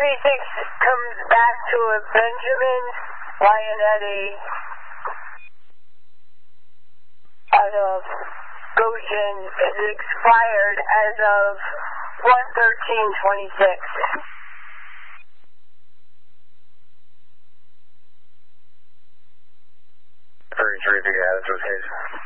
comes back to a Benjamin Lionetti out of Goshen is expired as of 1/13/26. 33, yeah, that's what it is.